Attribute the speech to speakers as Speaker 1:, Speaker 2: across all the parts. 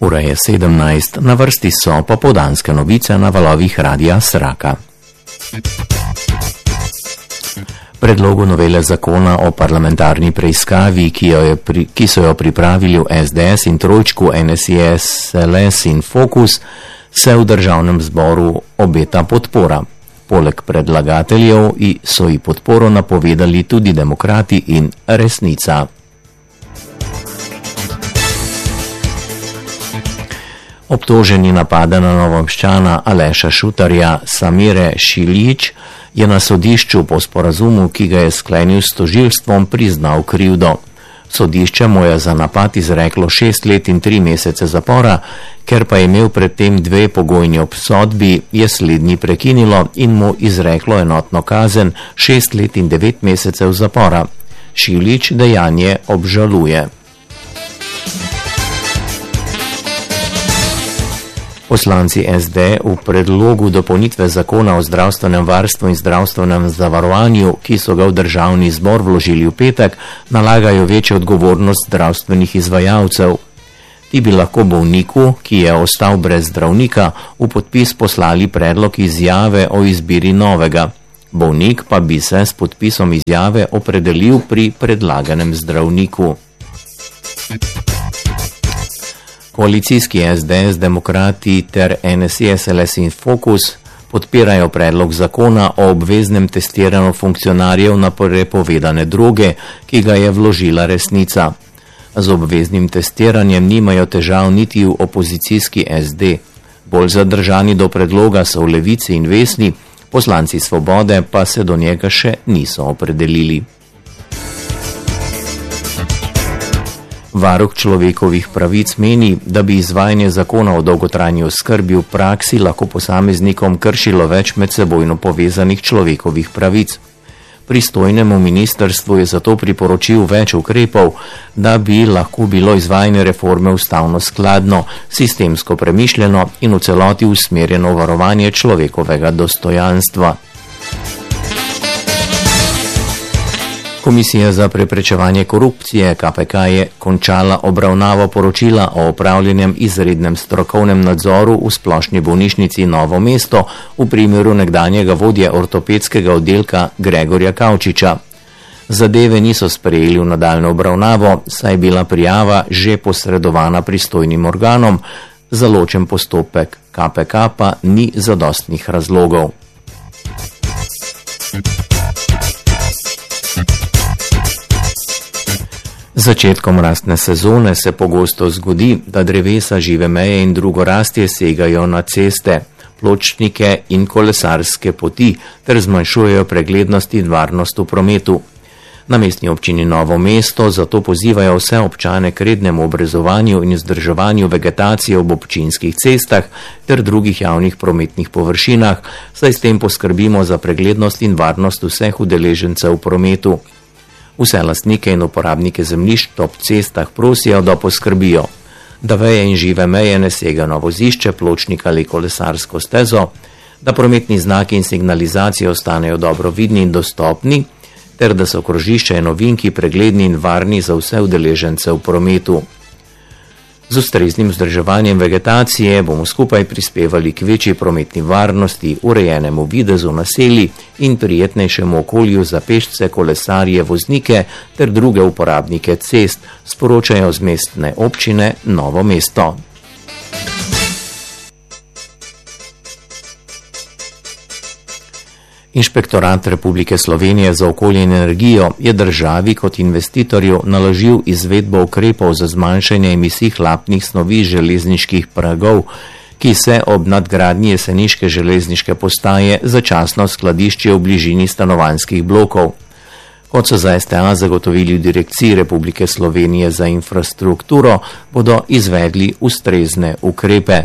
Speaker 1: Ura je 17, na vrsti so popoldanske novice na valovih Radia Sraka. Predlogu novele zakona o parlamentarni preiskavi, ki so jo pripravili v SDS in trojčku NSI, SLS in Fokus, se v državnem zboru obeta podpora. Poleg predlagateljev so ji podporo napovedali tudi Demokrati in Resnica. Obtoženi napada na Novomščana Aleša Šutarja Samire Šiljić je na sodišču po sporazumu, ki ga je sklenil s tožilstvom, priznal krivdo. Sodišče mu je za napad izreklo 6 let in 3 mesece zapora, ker pa je imel predtem 2 pogojni obsodbi, je slednji prekinilo in mu izreklo enotno kazen 6 let in 9 mesecev zapora. Šiljić dejanje obžaluje. Poslanci SD v predlogu dopolnitve zakona o zdravstvenem varstvu in zdravstvenem zavarovanju, ki so ga v državni zbor vložili v petek, nalagajo večjo odgovornost zdravstvenih izvajalcev. Ti bi lahko bolniku, ki je ostal brez zdravnika, v podpis poslali predlog izjave o izbiri novega. Bolnik pa bi se s podpisom izjave opredelil pri predlaganem zdravniku. Koalicijski SDS, Demokrati ter NSI, SLS in Fokus podpirajo predlog zakona o obveznem testiranju funkcionarjev na prepovedane droge, ki ga je vložila Resnica. Z obveznim testiranjem nimajo težav niti v opozicijski SD. Bolj zadržani do predloga so v Levici in Vesni, poslanci Svobode pa se do njega še niso opredelili. Varuh človekovih pravic meni, da bi izvajanje zakona o dolgotrajni oskrbi v praksi lahko posameznikom kršilo več medsebojno povezanih človekovih pravic. Pristojnemu ministrstvu je zato priporočil več ukrepov, da bi lahko bilo izvajanje reforme ustavno skladno, sistemsko premišljeno in v celoti usmerjeno varovanje človekovega dostojanstva. Komisija za preprečevanje korupcije KPK je končala obravnavo poročila o opravljenem izrednem strokovnem nadzoru v splošni bolnišnici Novo mesto v primeru nekdanjega vodje ortopedskega oddelka Gregorja Kavčiča. Zadeve niso sprejeli v nadaljno obravnavo, saj je bila prijava že posredovana pristojnim organom, za ločen postopek KPK pa ni zadostnih razlogov. Začetkom rastne sezone se pogosto zgodi, da drevesa, žive meje in drugo rastje segajo na ceste, pločnike in kolesarske poti ter zmanjšujejo preglednost in varnost v prometu. Na Mestni občini Novo mesto zato pozivajo vse občane k rednemu obrezovanju in vzdrževanju vegetacije ob občinskih cestah ter drugih javnih prometnih površinah, saj s tem poskrbimo za preglednost in varnost vseh udeležencev v prometu. Vse lastnike in uporabnike zemljišč ob cestah prosijo, da poskrbijo, da veje in žive meje ne segajo na vozišče, pločnik ali kolesarsko stezo, da prometni znaki in signalizacije ostanejo dobro vidni in dostopni, ter da so krožišča in ovinki pregledni in varni za vse udeležence v prometu. Z ustreznim vzdrževanjem vegetacije bomo skupaj prispevali k večji prometni varnosti, urejenemu videzu naselij in prijetnejšemu okolju za pešce, kolesarje, voznike ter druge uporabnike cest, sporočajo z Mestne občine Novo mesto. Inšpektorat Republike Slovenije za okolje in energijo je državi kot investitorju naložil izvedbo ukrepov za zmanjšanje emisij hlapnih snovi železniških pragov, ki se ob nadgradnji jeseniške železniške postaje začasno skladiščijo v bližini stanovanjskih blokov. Kot so za STA zagotovili v Direkciji Republike Slovenije za infrastrukturo, bodo izvedli ustrezne ukrepe.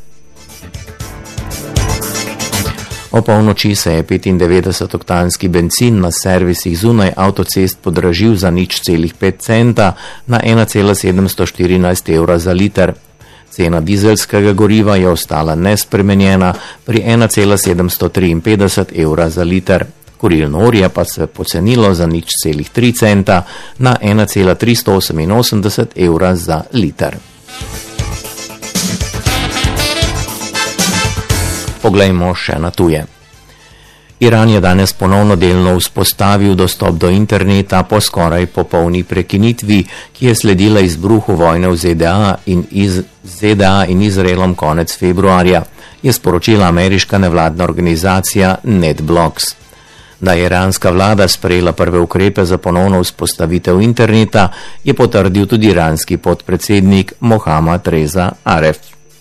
Speaker 1: O polnoči se je 95-oktanski bencin na servisih zunaj avtocest podražil za 0,5 centa na 1,714 evra za liter. Cena dizelskega goriva je ostala nespremenjena pri 1,753 evra za liter. Kurilno olje pa se pocenilo za 0,3 centa na 1,388 evra za liter. Poglejmo še na tuje. Iran je danes ponovno delno vzpostavil dostop do interneta po skoraj popolni prekinitvi, ki je sledila izbruhu vojne v ZDA in Izraelom konec februarja, je sporočila ameriška nevladna organizacija NetBlocks. Da je iranska vlada sprejela prve ukrepe za ponovno vzpostavitev interneta, je potrdil tudi iranski podpredsednik Mohammad Reza Aref.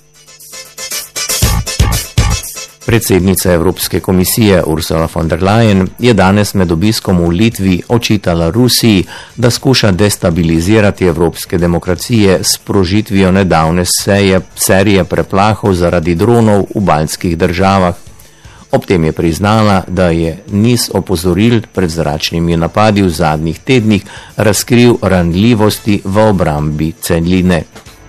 Speaker 1: Predsednica Evropske komisije Ursula von der Leyen je danes med obiskom v Litvi očitala Rusiji, da skuša destabilizirati evropske demokracije s sprožitvijo nedavne serije preplahov zaradi dronov v baltskih državah. Ob tem je priznala, da je niz opozoril pred zračnimi napadi v zadnjih tednih razkril ranljivosti v obrambi celine.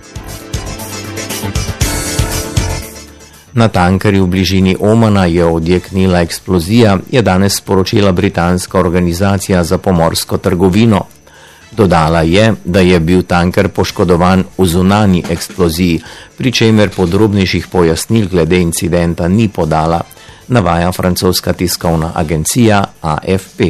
Speaker 1: Na tankerju v bližini Omana je odjeknila eksplozija, je danes sporočila britanska organizacija za pomorsko trgovino. Dodala je, da je bil tanker poškodovan v zunanji eksploziji, pri čemer podrobnejših pojasnil glede incidenta ni podala, navaja francoska tiskovna agencija AFP.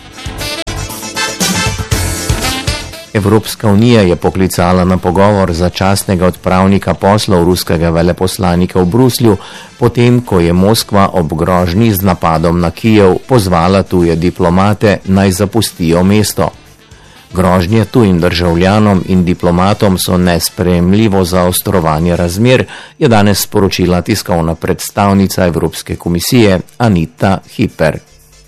Speaker 1: Evropska unija je poklicala na pogovor začasnega odpravnika poslov ruskega veleposlanika v Bruslju, potem ko je Moskva ob grožnji z napadom na Kijev pozvala tuje diplomate naj zapustijo mesto. Grožnje tujim državljanom in diplomatom so nesprejemljivo zaostrovanje razmer, je danes sporočila tiskovna predstavnica Evropske komisije Anita Hiper.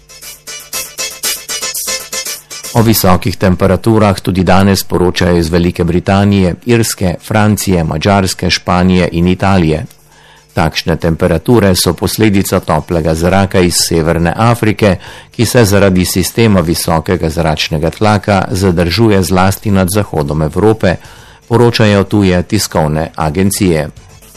Speaker 1: O visokih temperaturah tudi danes poročajo iz Velike Britanije, Irske, Francije, Madžarske, Španije in Italije. Takšne temperature so posledica toplega zraka iz Severne Afrike, ki se zaradi sistema visokega zračnega tlaka zadržuje zlasti nad zahodom Evrope, poročajo tuje tiskovne agencije.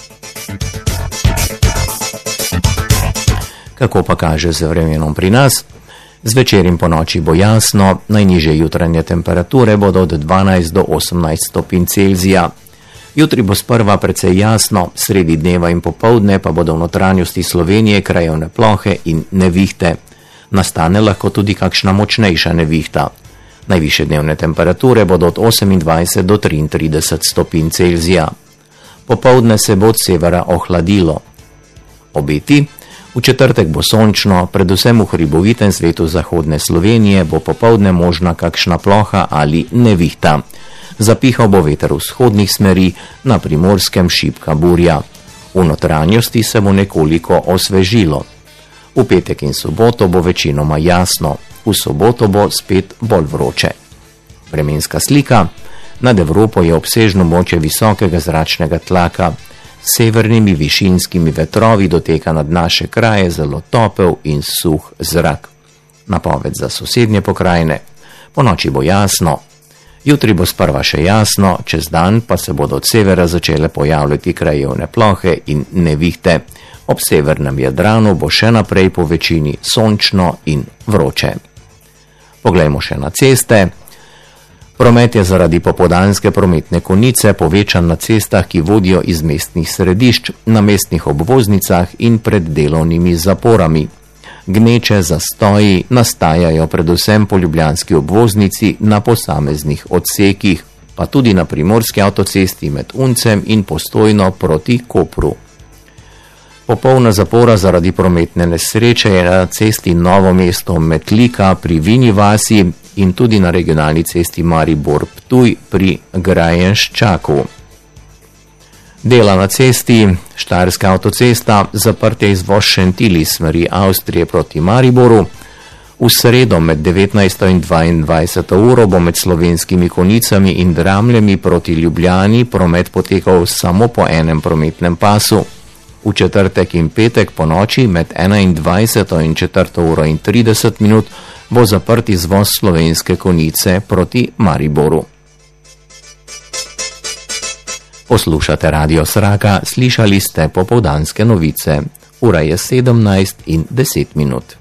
Speaker 1: Kako pa kaže z vremenom pri nas? Zvečer in ponoči bo jasno, najnižje jutranje temperature bodo od 12 do 18 stopinj Celzija. Jutri bo sprva precej jasno, sredi dneva in popoldne pa bodo v notranjosti Slovenije krajevne plohe in nevihte. Nastane lahko tudi kakšna močnejša nevihta. Najvišje dnevne temperature bodo od 28 do 33 stopinj Celzija. Popoldne se bo od severa ohladilo. Obeti? V četrtek bo sončno, predvsem v hribovitem svetu zahodne Slovenije bo popoldne možna kakšna ploha ali nevihta. Zapihal bo veter vzhodnih smeri, na Primorskem šibka burja. V notranjosti se bo nekoliko osvežilo. V petek in soboto bo večinoma jasno, v soboto bo spet bolj vroče. Vremenska slika. Nad Evropo je obsežno moče visokega zračnega tlaka. S severnimi višinskimi vetrovi doteka nad naše kraje zelo topel in suh zrak. Napoved za sosednje pokrajine. Ponoči bo jasno. Jutri bo sprva še jasno, čez dan pa se bodo od severa začele pojavljati krajevne plohe in nevihte. Ob severnem Jadranu bo še naprej po večini sončno in vroče. Poglejmo še na ceste. Promet je zaradi popoldanske prometne konice povečan na cestah, ki vodijo iz mestnih središč, na mestnih obvoznicah in pred delovnimi zaporami. Gneče zastoji nastajajo predvsem po ljubljanski obvoznici na posameznih odsekih, pa tudi na primorski avtocesti med Uncem in Postojno proti Kopru. Popolna zapora zaradi prometne nesreče je na cesti Novo mesto-Metlika pri Vinji vasi in tudi na regionalni cesti Maribor-Ptuj pri Grajenščaku. Dela na cesti Štajerska avtocesta, zaprtje izvoz Šentilj iz smeri Avstrije proti Mariboru. V sredo med 19. in 22. uro bo med Slovenskimi Konjicami in Dramljami proti Ljubljani promet potekal samo po enem prometnem pasu. V četrtek in petek po noči med 21. in 4. uro in 30 minut bo zaprt izvoz Slovenske Konjice proti Mariboru. Poslušate Radio Sraka, slišali ste popoldanske novice. Ura je 17 in 10 minut.